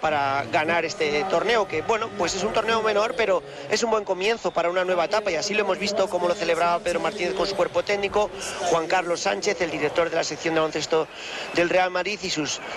para ganar este torneo, que bueno, pues es un torneo menor, pero es un buen comienzo para una nueva etapa, y así lo hemos visto como lo celebraba Pedro Martínez con su cuerpo técnico, Juan Carlos Sánchez, el director de la sección de baloncesto del Real Madrid, y sus